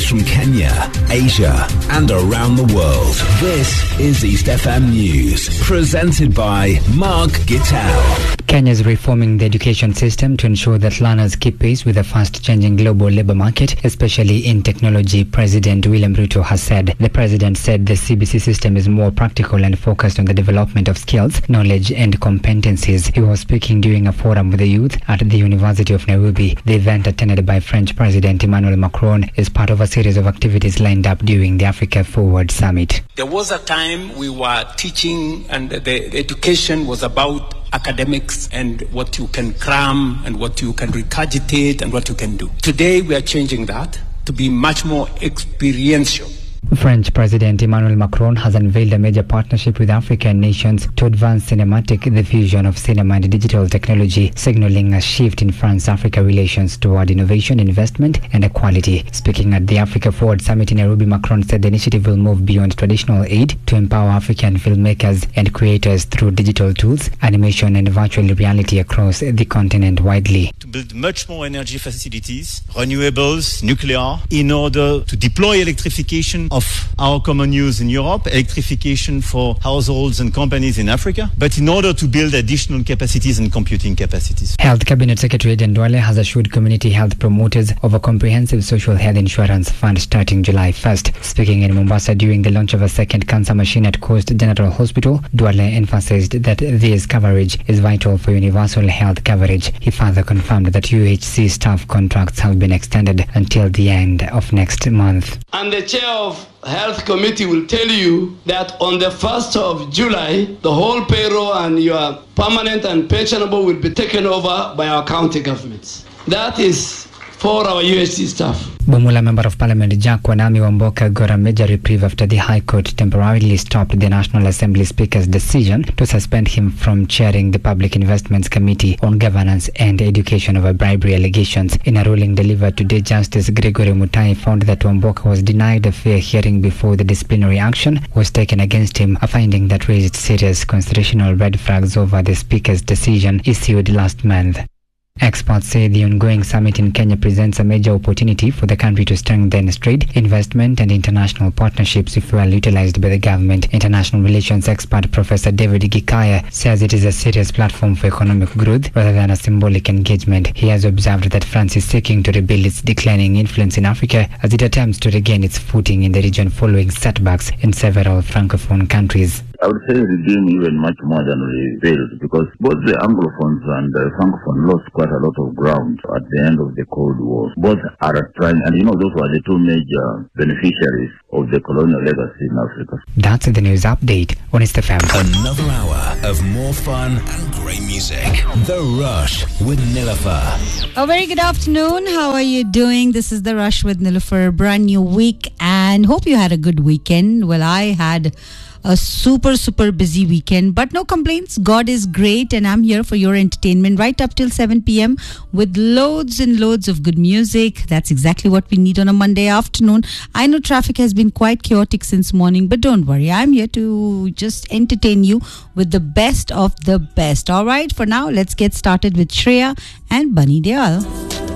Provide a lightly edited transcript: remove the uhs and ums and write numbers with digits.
from Kenya, Asia, and around the world. This is East FM News, presented by Mark Gittal. Kenya is reforming the education system to ensure that learners keep pace with the fast-changing global labor market, especially in technology, President William Ruto has said. The president said the CBC system is more practical and focused on the development of skills, knowledge, and competencies. He was speaking during a forum with the youth at the University of Nairobi. The event, attended by French President Emmanuel Macron, is part of a series of activities lined up during the Africa Forward Summit. There was a time we were teaching and the education was about academics and what you can cram and what you can regurgitate and what you can do. Today we are changing that to be much more experiential. French President Emmanuel Macron has unveiled a major partnership with African nations to advance cinematic, the fusion of cinema and digital technology, signaling a shift in France-Africa relations toward innovation, investment, and equality. Speaking at the Africa Forward Summit in Nairobi, Macron said the initiative will move beyond traditional aid to empower African filmmakers and creators through digital tools, animation, and virtual reality across the continent widely. To build much more energy facilities, renewables, nuclear, in order to deploy electrification of our common use in Europe, electrification for households and companies in Africa, but in order to build additional capacities and computing capacities. Health Cabinet Secretary Aden Duale has assured community health promoters of a comprehensive social health insurance fund starting July 1st. Speaking in Mombasa during the launch of a second cancer machine at Coast General Hospital, Duale emphasized that this coverage is vital for universal health coverage. He further confirmed that UHC staff contracts have been extended until the end of next month. And the chair of Health Committee will tell you that on the 1st of July, the whole payroll and your permanent and pensionable will be taken over by our county governments. That is for our UHC staff. Bumula Member of Parliament Jack Wanami Wamboka got a major reprieve after the High Court temporarily stopped the National Assembly Speaker's decision to suspend him from chairing the Public Investments Committee on Governance and Education over bribery allegations. In a ruling delivered today, Justice Gregory Mutai found that Wamboka was denied a fair hearing before the disciplinary action was taken against him, a finding that raised serious constitutional red flags over the Speaker's decision issued last month. Experts say the ongoing summit in Kenya presents a major opportunity for the country to strengthen trade, investment, and international partnerships if well utilized by the government. International relations expert Professor David Gikaya says it is a serious platform for economic growth rather than a symbolic engagement. He has observed that France is seeking to rebuild its declining influence in Africa as it attempts to regain its footing in the region following setbacks in several francophone countries. I would say regain even much more than rebuild, because both the Anglophones and the Francophone lost quite a lot of ground at the end of the Cold War. Both are trying, and those were the two major beneficiaries of the colonial legacy in Africa. That's the news update on East FM. Another hour of more fun and great music. The Rush with Nilofer. A very good afternoon. How are you doing? This is The Rush with Nilofer. Brand new week, and hope you had a good weekend. Well, I had a super busy weekend, but no complaints. God is great, and I'm here for your entertainment right up till 7 p.m. with loads and loads of good music. That's exactly what we need on a Monday afternoon. I know traffic has been quite chaotic since morning, but don't worry, I'm here to just entertain you with the best of the best. All right, for now, let's get started with Shreya and Bunny Deol.